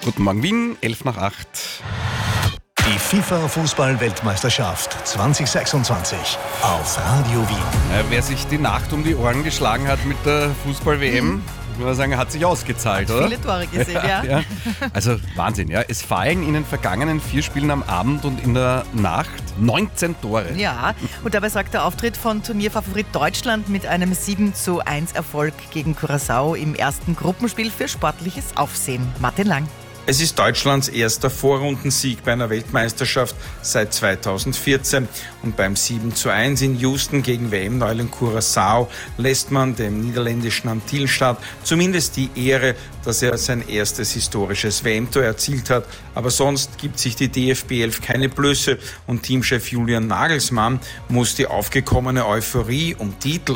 Guten Morgen Wien, 7:55. Die FIFA-Fußball-Weltmeisterschaft 2026 auf Radio Wien. Wer sich die Nacht um die Ohren geschlagen hat mit der Fußball-WM, ich würde sagen, hat sich ausgezahlt, oder? Viele Tore gesehen, ja. Also Wahnsinn, ja. Es fallen in den vergangenen 4 Spielen am Abend und in der Nacht 19 Tore. Ja, und dabei sorgt der Auftritt von Turnierfavorit Deutschland mit einem 7:1 Erfolg gegen Curaçao im ersten Gruppenspiel für sportliches Aufsehen. Martin Lang. Es ist Deutschlands erster Vorrundensieg bei einer Weltmeisterschaft seit 2014. Und beim 7:1 in Houston gegen WM-Neuling Curaçao lässt man dem niederländischen Antillenstaat zumindest die Ehre, dass er sein erstes historisches WM-Tor erzielt hat. Aber sonst gibt sich die DFB 11 keine Blöße und Teamchef Julian Nagelsmann muss die aufgekommene Euphorie um Titel